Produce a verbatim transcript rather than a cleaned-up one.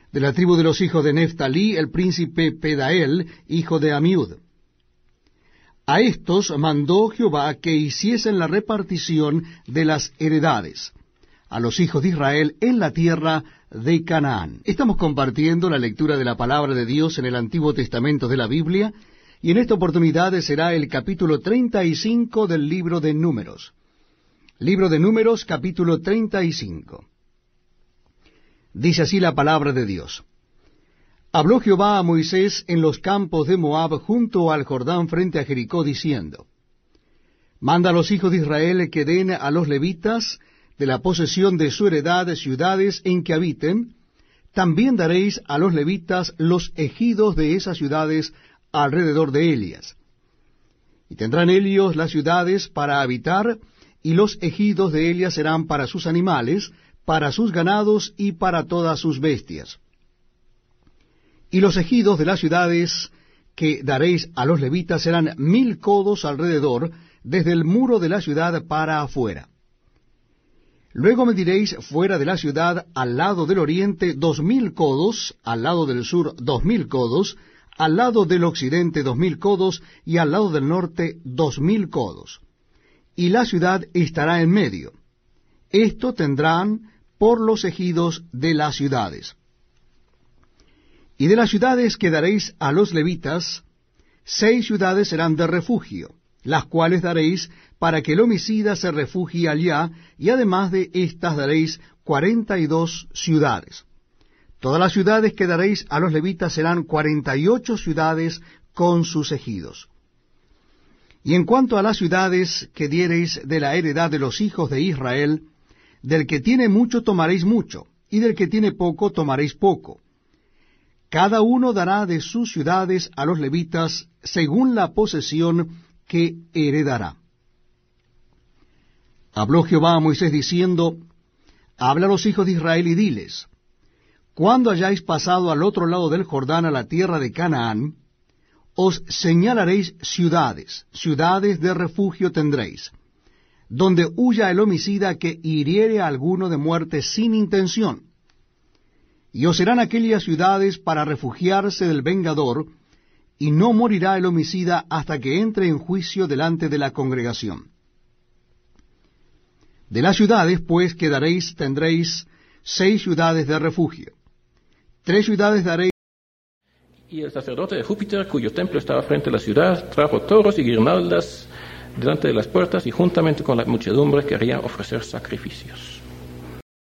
De la tribu de los hijos de Neftalí, el príncipe Pedael, hijo de Amiud. A estos mandó Jehová que hiciesen la repartición de las heredades a los hijos de Israel en la tierra de Canaán. Estamos compartiendo la lectura de la palabra de Dios en el Antiguo Testamento de la Biblia, y en esta oportunidad será el capítulo treinta y cinco del libro de Números. Libro de Números, capítulo treinta y cinco. Dice así la palabra de Dios. Habló Jehová a Moisés en los campos de Moab junto al Jordán frente a Jericó, diciendo, Manda a los hijos de Israel que den a los levitas de la posesión de su heredad ciudades en que habiten. También daréis a los levitas los ejidos de esas ciudades alrededor de ellas. Y tendrán ellos las ciudades para habitar, y los ejidos de ellas serán para sus animales, para sus ganados y para todas sus bestias. Y los ejidos de las ciudades que daréis a los levitas serán mil codos alrededor, desde el muro de la ciudad para afuera. Luego mediréis fuera de la ciudad al lado del oriente dos mil codos, al lado del sur dos mil codos, al lado del occidente dos mil codos, y al lado del norte dos mil codos. Y la ciudad estará en medio. Esto tendrán por los ejidos de las ciudades. Y de las ciudades que daréis a los levitas, seis ciudades serán de refugio, las cuales daréis para que el homicida se refugie allá, y además de estas daréis cuarenta y dos ciudades. Todas las ciudades que daréis a los levitas serán cuarenta y ocho ciudades con sus ejidos. Y en cuanto a las ciudades que diereis de la heredad de los hijos de Israel, del que tiene mucho tomaréis mucho, y del que tiene poco tomaréis poco. Cada uno dará de sus ciudades a los levitas según la posesión que heredará. Habló Jehová a Moisés diciendo, Habla a los hijos de Israel y diles, Cuando hayáis pasado al otro lado del Jordán a la tierra de Canaán, os señalaréis ciudades, ciudades de refugio tendréis, donde huya el homicida que hiriere a alguno de muerte sin intención. Y os serán aquellas ciudades para refugiarse del vengador, y no morirá el homicida hasta que entre en juicio delante de la congregación. De las ciudades, pues, que daréis, tendréis seis ciudades de refugio. Tres ciudades daréis. Y el sacerdote de Júpiter, cuyo templo estaba frente a la ciudad, trajo toros y guirnaldas delante de las puertas, y juntamente con la muchedumbre querían ofrecer sacrificios.